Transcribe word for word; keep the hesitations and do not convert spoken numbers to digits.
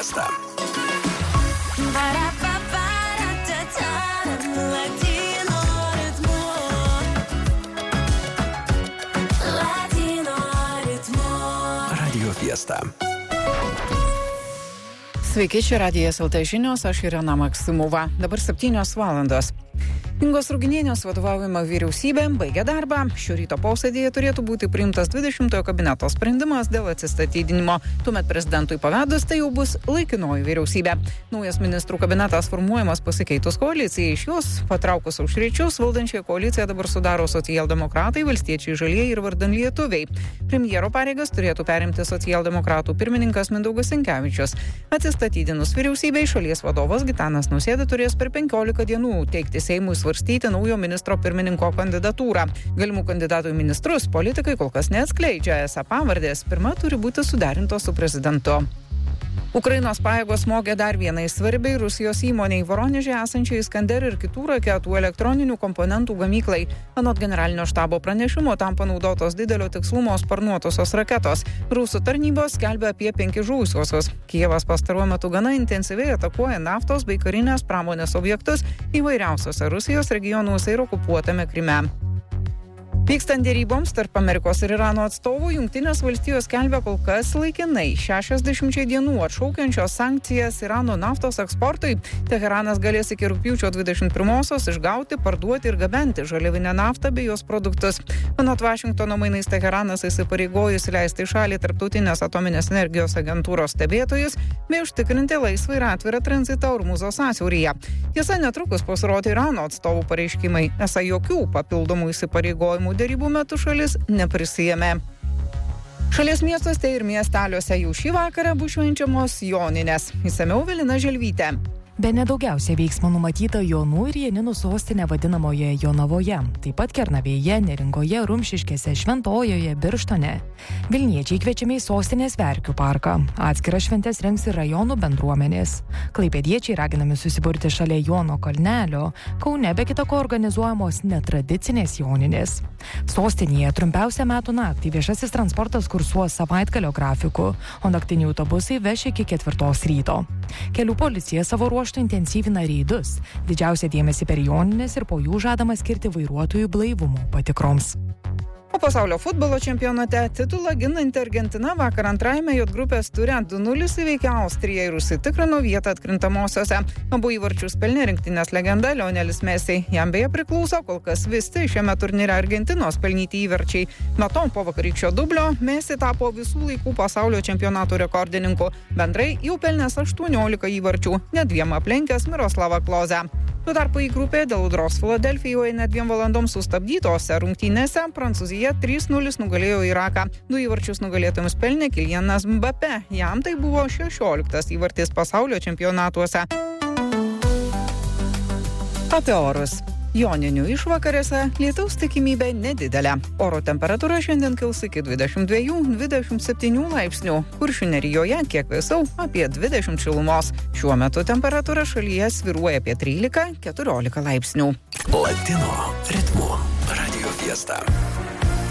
Fiesta. Radio Fiesta. Sveiki, čia Radijas L T žinios, aš Irena Maksimova. Dabar septynios valandos. Ingos Ruginienės vadovaujama vyriausybė baigia darbą. Šio ryto posėdėje turėtų būti priimtas dvidešimtojo kabineto sprendimas dėl atsistatydinimo. Tuomet prezidentui pavedus tai jau bus laikinoji vyriausybė. Naujas ministrų kabinetas formuojamas pasikeitus koalicijai. Iš jos patraukus aušriečius valdančiąją koaliciją dabar sudaro socialdemokratai, valstiečiai žalieji ir vardan lietuviai. Premjero pareigas turėtų perimti socialdemokratų pirmininkas Mindaugas Sinkevičius. Atsistatydinus vyriausybei šalies vadovas Gitanas Nausėda turės per penkiolika dienų teikti Seimui svarstyti naujo ministro pirmininko kandidatūrą. Galimų kandidatų į ministrus politikai kol kas neatskleidžia, esą pavardės pirma turi būti suderintos su prezidentu. Ukrainos pajėgos smogė dar vienai svarbiai Rusijos įmoniai Voroneže esančiai Iskander ir kitų raketų elektroninių komponentų gamyklai. Anot generalinio štabo pranešimo tam panaudotos didelio tikslumo sparnuotosios raketos. Rusų tarnybos skelbia apie penkis žuvusiuosius. Kijevas pastaruoju metu gana intensyviai atakuoja naftos bei karinės pramonės objektus įvairiausiose Rusijos regionuose ir okupuotame Kryme. Vykstant deryboms tarp Amerikos ir Irano atstovų, Jungtinės valstijos skelbia kol kas laikinai šešiasdešimčiai dienų atšaukiančios sankcijas Irano naftos eksportui. Teheranas galės iki rugpjūčio dvidešimt pirmosios išgauti, parduoti ir gabenti žaliavinę naftą bei jos produktus. Anot Vašingtono mainais Teheranas įsipareigojus leisti į šalį tarptautinės atominės energijos agentūros stebėtojus bei užtikrinti laisvą ir atvirą tranzitą Ormuzo sąsiauryje. Tiesa, netrukus pasirodė Irano atstovų pareiškimai, esą jokių papildomų įsipareigojimų derybų metu šalis neprisijėmė. Šalies miestuose ir miesteliuose jau šį vakarą bus švenčiamos Joninės. Išsamiau Evelina Želvytė. Bene daugiausia veiksmo numatyta Jonų ir Janinų sostinė vadinamoje Jonavoje, taip pat Kernavėje, Neringoje, Rumšiškėse, Šventojoje, Birštone. Vilniečiai kviečiami į sostinės Verkių parką. Atskiras šventes rengs ir rajonų bendruomenės. Klaipėdiečiai raginami susiburti šalia Jono kalnelio. Kaune be kita ko organizuojamos netradicinės Joninės. Sostinėje trumpiausią metų naktį viešasis transportas kursuos savaitgalio grafiku, o naktiniai autobusai veš iki ketvirtos ryto. Kelių policija savo ruožtu intensyvina reidus. Didžiausią dėmesį per Jonines ir po jų žadama skirti vairuotojų blaivumo patikroms. O pasaulio futbolo čempionate titulą ginanti Argentina vakar antrajame J grupės ture du nulis įveikė Austriją ir užsitikrino vietą atkrintamosiose. Abu įvarčius pelnė rinktinės legenda Lionelis Messi. Jam beje priklauso kol kas visi šiame turnyre Argentinos pelnyti įvarčiai. Nuo to po vakarykščio dublio Messi tapo visų laikų pasaulio čempionatų rekordininku. Bendrai jau pelnęs aštuoniolika įvarčių, net dviem aplenkęs Miroslavą Klozę. Tuo tarpu į grupę dėl audros Filadelfijoje net dviem valandoms sustabdytose rungtynėse Prancūzija trys nulis nugalėjo Iraką. Du įvarčius nugalėtojams pelnė Kylianas Mbappé. Jam tai buvo šešioliktas įvartis pasaulio čempionatuose. Apie orus. Joninių išvakarėse lietaus tikimybė nedidelė. Oro temperatūra šiandien kils iki dvidešimt dviejų dvidešimt septynių laipsnių. Kuršių nerijoje kiek vėsiau apie dvidešimt šilumos. Šiuo metu temperatūra šalyje svyruoja apie trylika keturiolika laipsnių. Latino ritmu. Radio Fiesta.